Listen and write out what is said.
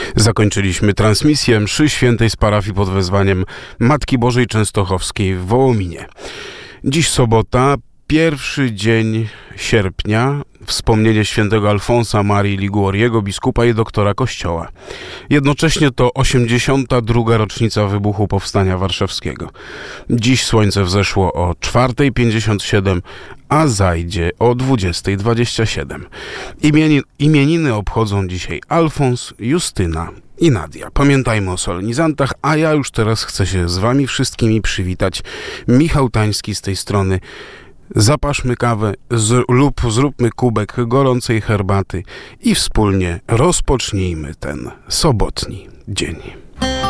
Zakończyliśmy transmisję mszy świętej z parafii pod wezwaniem Matki Bożej Częstochowskiej w Wołominie. Dziś sobota, pierwszy dzień sierpnia, wspomnienie świętego Alfonsa Marii Liguoriego, biskupa i doktora Kościoła. Jednocześnie to 82. rocznica wybuchu Powstania Warszawskiego. Dziś słońce wzeszło o 4:57, a zajdzie o 20:27. Imieniny obchodzą dzisiaj Alfons, Justyna i Nadia. Pamiętajmy o solenizantach, a ja już teraz chcę się z wami wszystkimi przywitać. Michał Tański z tej strony. Zapaszmy kawę lub zróbmy kubek gorącej herbaty i wspólnie rozpocznijmy ten sobotni dzień.